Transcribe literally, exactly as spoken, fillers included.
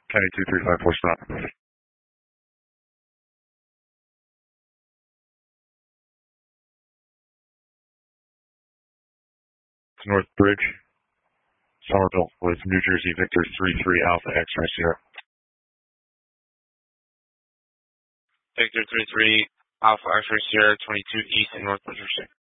County two three five four stop. It's North Bridge, Somerville, with New Jersey Victor three three Alpha X-Ray Sierra. Victor three three Alpha X-Ray Sierra twenty-two East and North Bridge.